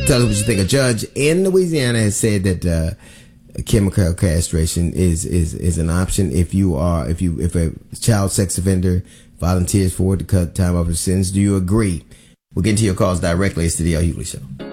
Tell us what you think. A judge in Louisiana has said that chemical castration is an option if a child sex offender volunteers for it to cut time off his sentence. Do you agree? We'll get into your calls directly. It's the D.L. Hughley Show.